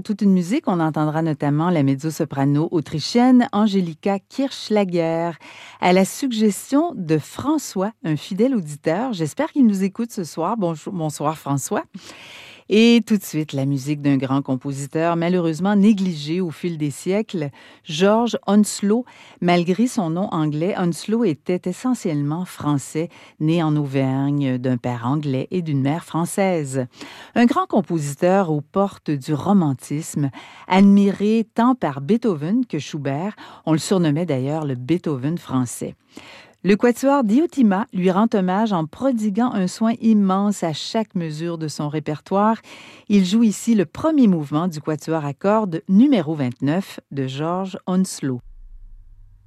toute une musique, on entendra notamment la mezzo-soprano autrichienne Angelika Kirchschlager, à la suggestion de François, un fidèle auditeur. J'espère qu'il nous écoute ce soir. Bonsoir François. Et tout de suite, la musique d'un grand compositeur malheureusement négligé au fil des siècles, George Hounslow. Malgré son nom anglais, Hounslow était essentiellement français, né en Auvergne d'un père anglais et d'une mère française. Un grand compositeur aux portes du romantisme, admiré tant par Beethoven que Schubert. On le surnommait d'ailleurs le Beethoven français. Le quatuor Diotima lui rend hommage en prodiguant un soin immense à chaque mesure de son répertoire. Il joue ici le premier mouvement du quatuor à cordes numéro 29 de George Hounslow.